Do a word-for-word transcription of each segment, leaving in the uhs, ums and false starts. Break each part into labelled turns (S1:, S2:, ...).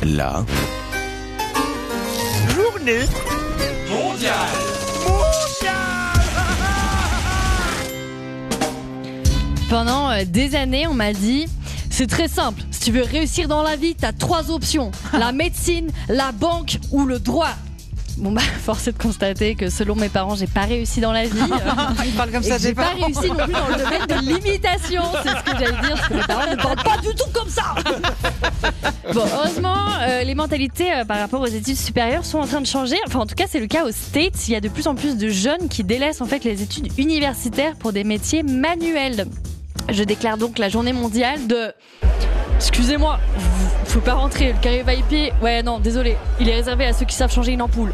S1: la
S2: journée
S3: mondiale.
S4: Pendant euh, des années, on m'a dit c'est très simple. Si tu veux réussir dans la vie, t'as trois options la médecine, la banque ou le droit. Bon bah, force est de constater que selon mes parents, j'ai pas réussi dans la vie.
S2: Ils parlent comme
S4: Et
S2: ça
S4: que j'ai
S2: des
S4: pas
S2: parents.
S4: réussi non plus dans le domaine de l'imitation. C'est ce que j'allais dire, parce que mes parents ne parlent pas du tout comme ça. Bon, heureusement, euh, les mentalités euh, par rapport aux études supérieures sont en train de changer. Enfin, en tout cas, c'est le cas aux States. Il y a de plus en plus de jeunes qui délaissent en fait les études universitaires pour des métiers manuels. Je déclare donc la journée mondiale de... Excusez-moi, faut pas rentrer, le carré va épier. Ouais, non, désolé, il est réservé à ceux qui savent changer une ampoule.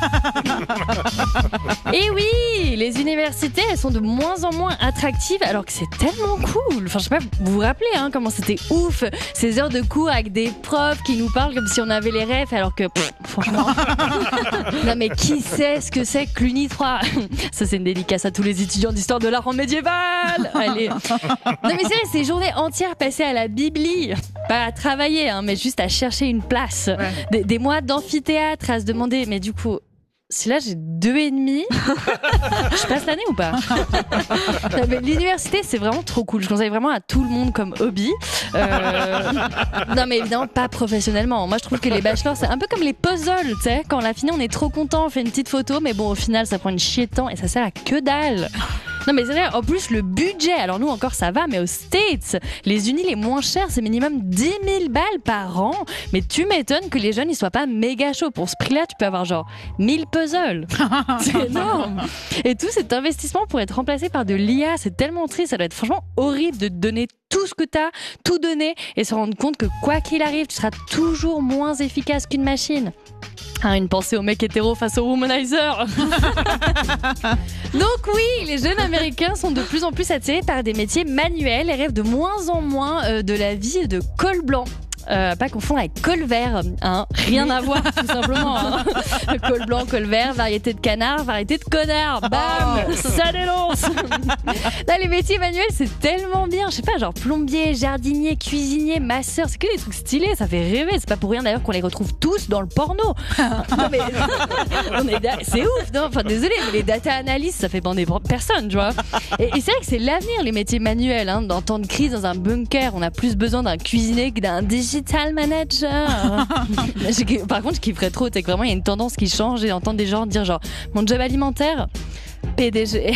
S4: Et oui, les universités, elles sont de moins en moins attractives, alors que c'est tellement cool. Enfin, je sais pas, vous vous rappelez hein, comment c'était ouf, ces heures de cours avec des profs qui nous parlent comme si on avait les rêves, alors que, pff, franchement... Non mais qui sait ce que c'est que l'Uni trois? Ça, c'est une dédicace à tous les étudiants d'histoire de l'art en médiéval. Allez. Non mais c'est vrai, ces journées entières passées à la bibli, pas à travailler, hein, mais juste à chercher une place.
S2: Ouais.
S4: Des, des mois d'amphithéâtre à se demander, mais du coup, si là j'ai deux et demi, je passe l'année ou pas? Non, mais l'université, c'est vraiment trop cool. Je conseille vraiment à tout le monde comme hobby. Euh... Non, mais évidemment pas professionnellement. Moi, je trouve que les bachelors, c'est un peu comme les puzzles, tu sais. Quand on l'a fini, on est trop content, on fait une petite photo, mais bon, au final, ça prend une chier de temps et ça sert à que dalle. Non mais c'est vrai, en plus le budget, alors nous encore ça va, mais aux States, les unis les moins chers, c'est minimum dix mille balles par an. Mais tu m'étonnes que les jeunes ils soient pas méga chauds. Pour ce prix-là, tu peux avoir genre mille puzzles. C'est énorme. Et tout cet investissement pour être remplacé par de l'I A, c'est tellement triste, ça doit être franchement horrible de te donner tout ce que t'as, tout donner et se rendre compte que quoi qu'il arrive, tu seras toujours moins efficace qu'une machine. Hein, une pensée au mec hétéro face au womanizer. Donc oui, les jeunes américains sont de plus en plus attirés par des métiers manuels et rêvent de moins en moins euh, de la vie de col blanc. Euh, pas confondre avec col vert, hein. Rien à voir tout simplement. Hein. Col blanc, col vert, variété de canard, variété de connard. Bam, oh. Ça dénonce. Là, les métiers manuels, c'est tellement bien. Je sais pas, genre plombier, jardinier, cuisinier, masseur, c'est que des trucs stylés. Ça fait rêver. C'est pas pour rien d'ailleurs qu'on les retrouve tous dans le porno. Non mais, on est da- c'est ouf. Non, enfin désolé, mais les data analystes, ça fait bander personne, tu vois. Et, et c'est vrai que c'est l'avenir, les métiers manuels. Hein. Dans temps de crise, dans un bunker, on a plus besoin d'un cuisinier que d'un digital manager. Par contre, je kifferais trop, c'est que vraiment il y a une tendance qui change et d'entendre des gens dire genre mon job alimentaire, P D G.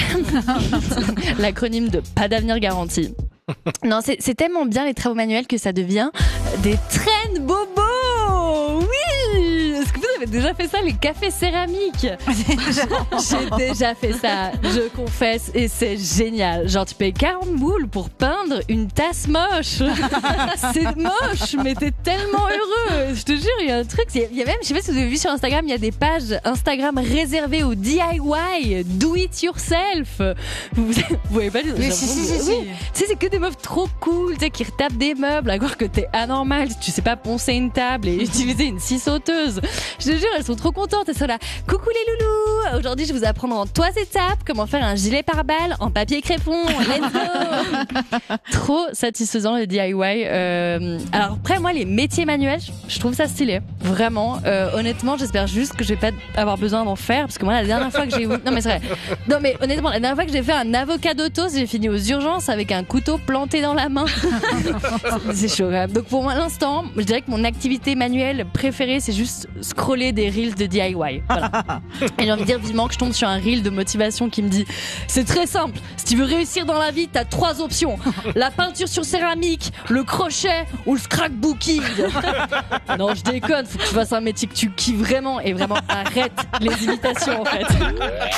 S4: L'acronyme de pas d'avenir garanti. Non, c'est, c'est tellement bien les travaux manuels que ça devient des trends bobos. Oui. Est-ce que vous avez déjà fait ça, les cafés céramiques? J'ai déjà fait ça, je confesse, et c'est génial. Genre, tu payes quarante boules pour peindre une tasse moche. C'est moche, mais t'es tellement heureux. Je te jure, il y a un truc. Il y a, il y a même, je sais pas si vous avez vu sur Instagram, il y a des pages Instagram réservées au D I Y, do it yourself. Vous, vous voyez pas?
S2: Oui, si, si, si, si.
S4: Oui. Tu sais, c'est que des meufs trop cool, tu sais, qui retapent des meubles, à croire que t'es anormal si tu sais pas poncer une table et utiliser une scie sauteuse. Je te jure, elles sont trop contentes. Elles sont là. Coucou les loulous. Aujourd'hui, je vais vous apprendre en trois étapes comment faire un gilet pare-balles en papier crépon. Let's go. Trop satisfaisant le D I Y. Euh, alors après, moi, les métiers manuels, je trouve ça stylé. Vraiment. Euh, honnêtement, j'espère juste que je vais pas avoir besoin d'en faire parce que moi, la dernière fois que j'ai, non mais c'est vrai. Non mais honnêtement, la dernière fois que j'ai fait un avocat d'auto, j'ai fini aux urgences avec un couteau planté dans la main. C'est chaud. Hein. Donc pour moi, l'instant, je dirais que mon activité manuelle préférée, c'est juste scroller des reels de D I Y. Voilà. Et j'ai envie de dire vivement que je tombe sur un reel de motivation qui me dit c'est très simple, si tu veux réussir dans la vie, t'as trois options. La peinture sur céramique, le crochet ou le scrapbooking. Non, je déconne, faut que tu fasses un métier que tu kiffes vraiment et vraiment arrête les imitations en fait.